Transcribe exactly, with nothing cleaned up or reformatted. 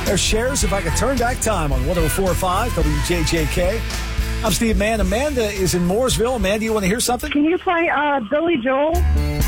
There's Shares, If I Could Turn Back Time on one oh four point five W J J K. I'm Steve Mann. Amanda is in Mooresville. Amanda, you want to hear something? Can you play uh, Billy Joel?